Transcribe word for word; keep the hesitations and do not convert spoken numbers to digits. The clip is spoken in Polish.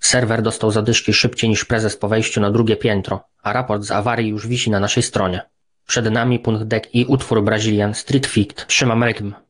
Serwer dostał zadyszki szybciej niż prezes po wejściu na drugie piętro, a raport z awarii już wisi na naszej stronie. Przed nami punkt D E C i utwór Brazilian Street Fight. Trzymam rytm.